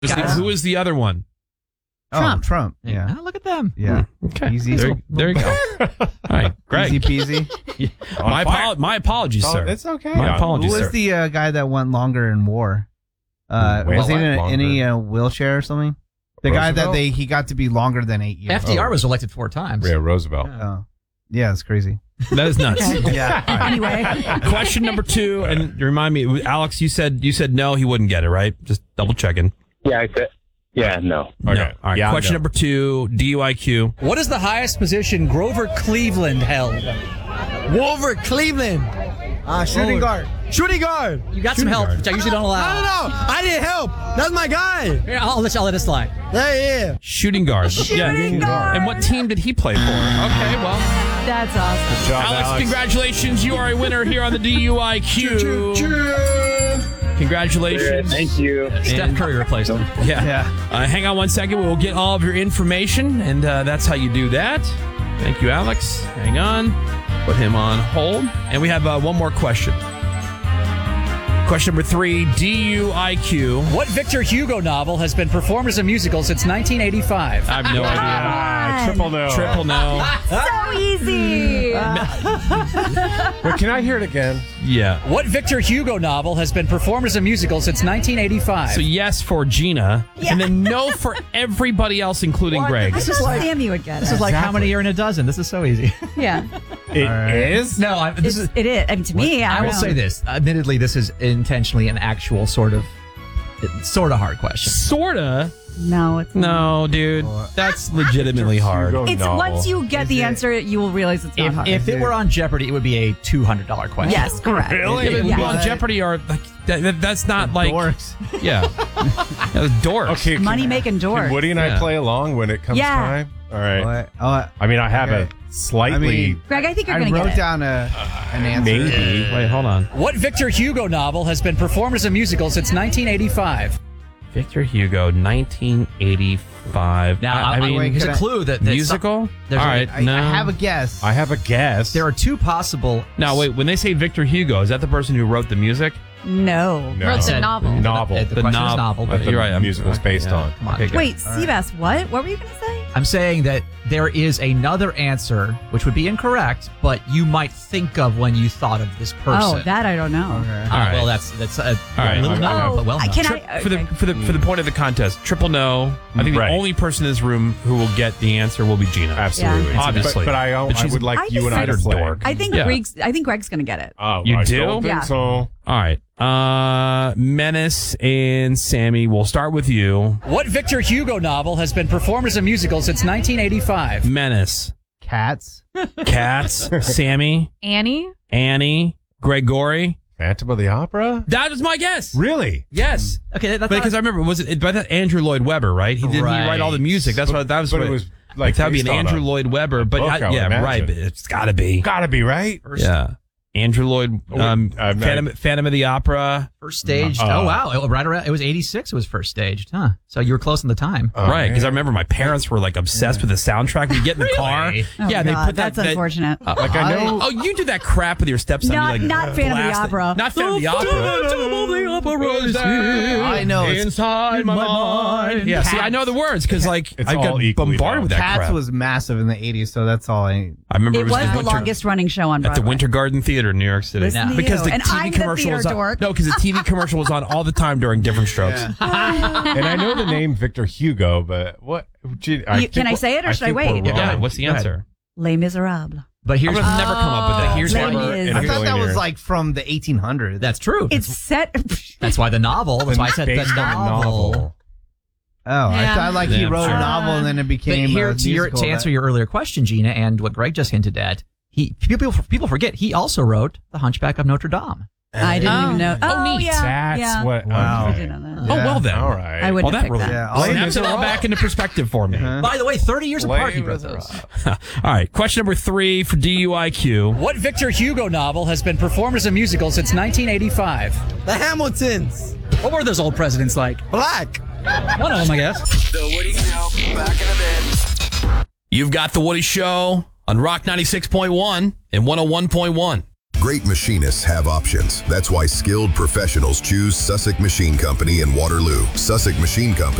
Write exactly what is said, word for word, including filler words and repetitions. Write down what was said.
Is the, who is the other one? Trump. Oh, Trump. Yeah. Oh, look at them. Yeah. Okay. Easy. There, there you go. All right, Greg. Easy peasy. my, apo- my apologies, Oh, sir. it's okay. My apologies, Who was sir. the uh, guy that went longer in war? Uh, Wait, was he in a, longer? any uh, wheelchair or something? The guy that Roosevelt? they he got to be longer than eight years. F D R was elected four times. Yeah, Roosevelt. Oh. Yeah, it's crazy. That is nuts. Yeah. Anyway. Question number two, and remind me, Alex, you said you said no, he wouldn't get it, right? Just double checking. Yeah, I said. Yeah, no. No. Okay. All right. Yeah, Question no. number two, D U I Q. What is the highest position Grover Cleveland held? Wolver Cleveland. Uh, shooting guard. Shooting guard. You got some help, which I usually don't allow. I don't know. I need help. That's my guy. Here, I'll let you, I'll let it slide. Yeah, yeah. Shooting guard. Shooting guard. And what team did he play for? Okay, well, That's awesome. Good job, Alex, Alex. congratulations. You are a winner here on the D U I Q. Congratulations. Thank you. Steph Curry replaced him. Yeah. Yeah. Uh, hang on one second. We'll get all of your information, and uh, that's how you do that. Thank you, Alex. Hang on. Put him on hold. And we have uh, one more question. Question number three, D U I Q. What Victor Hugo novel has been performed as a musical since nineteen eighty-five? I have no idea. Ah, triple no. Triple no. So easy. But can I hear it again? Yeah. What Victor Hugo novel has been performed as a musical since nineteen eighty-five? So yes for Gina, and then no for everybody else, including Greg. I thought Sam you would get it. This is like how many are in a dozen? This is so easy. Yeah. It is. No, I, this It's, is. it is. I mean, to me, I, I don't will know. say this. Admittedly, this is intentionally an actual sort of, sort of hard question. Sorta. No, it's No, dude. That's legitimately hard. Hugo It's novel. once you get Is the it- answer, you will realize it's not If, hard. if it were on Jeopardy, it would be a two hundred dollars question. yes, correct. Really? Yeah, but Yeah. people on Jeopardy are like that, that- that's not like Dorks. yeah, yeah dorks. Okay. can- Money making doors. Can Woody and I Yeah. play along when it comes Yeah. time? All right. What? Oh, I mean, I have Okay. a slightly. I mean, Greg, I think you're I going to wrote get it. down a an answer. maybe. Wait, hold on. What Victor Hugo novel has been performed as a musical since nineteen eighty-five? Victor Hugo, nineteen eighty-five. Now, I, I I, mean, here's can a I- clue that, that musical. All there's a- right, I, no. I have a guess. I have a guess. there are two possible. Now wait, when they say Victor Hugo, is that the person who wrote the music? No. No. Wrote the Said- novel. Novel. The, the The question is novel. novel, That but the You're right. I'm- musical's based yeah. on. come on. Okay, good. Wait, Seabass, what? What were you going to say? I'm saying that there is another answer, which would be incorrect, but you might think of when you thought of this person. Oh, that I don't know. Okay. Uh, All right. Well, that's that's a All right. little I'm- known, Oh, but well I- known. can Tri- I? for the okay. for the for the point of the contest, triple no. I think Right. the only person in this room who will get the answer will be Gina. Absolutely. Yeah. Obviously. But, but I, But I she's- would like I you and I to think- play. dork. I think Yeah. Greg's. I think Greg's going to get it. Oh, You I do? don't think Yeah. so. All right. Uh, Menace and Sammy, we'll start with you. What Victor Hugo novel has been performed as a musical since nineteen eighty-five? Menace, Cats. Cats, Sammy, Annie? Annie, Gregory. Phantom of the Opera? That was my guess. Really? Yes. Okay, that's Because I remember, was it by that Andrew Lloyd Webber, right? He didn't he Right. write all the music. That's what that was. But what it was like, like that would be an based on Andrew a- Lloyd Webber. But book, I, I would yeah, imagine. right. But it's got to be. Gotta be, right? Yeah. Andrew Lloyd, um, I'm not- Phantom, Phantom of the Opera. first staged. Uh, oh wow, it, right around. It was eighty-six. It was first staged, huh? So you were close on the time. Oh, Right, because I man. remember my parents were like obsessed with the soundtrack. We get in the car, Really? Oh, yeah, they God, put that. that's that- unfortunate. uh, Like, I know- Oh, you do that crap with your stepson. Not- you like not Phantom of the blast it. Opera. Not Phantom of the Opera. I know, it's inside my mind. Yeah, see, I know the words because like It's I all got equally bombarded with that Cats crap. was massive in the eighties, so that's all I. I remember It was the Winter- longest running show on at the Broadway. Winter Garden Theater in New York City. Listen to because you. the And T V I'm the commercial theater was on. dork. No, because the T V commercial was on all the time during different strokes. And I know the name Victor Hugo, but what? Gee, I You- think can I we're- say it or should I think we're wait? wrong. Yeah, what's the Go ahead. answer? Les Miserables. But I here's would have never come up with that. here's Les why we're- Mis. in a I thought that was billionaire. like from the eighteen hundreds. that's true. It's set. That's why the novel. That's why I said the Based on a novel. Oh, I Yeah. thought like he Yeah, wrote sure. a novel and then it But became here a to, your, musical, to answer that- your earlier question, Gina, and what Greg just hinted at, he people people forget he also wrote The Hunchback of Notre Dame. I didn't Oh. even know. Oh, Oh, neat. yeah. That's yeah. what. Wow. I Okay. did know that. Oh, well then. All right. I Well, wouldn't that have picked really that. Yeah, all snaps it all back into perspective for me. Uh-huh. By the way, thirty years apart he Lay wrote with those. All right, question number three for D U I Q. What Victor Hugo novel has been performed as a musical since nineteen eighty-five? The Hamiltons. What were those old presidents like? Black. One of them, I guess. The Woody Show, back in a bit. You've got The Woody Show on Rock ninety-six point one and one oh one point one. Great machinists have options. That's why skilled professionals choose Sussex Machine Company in Waterloo. Sussex Machine Company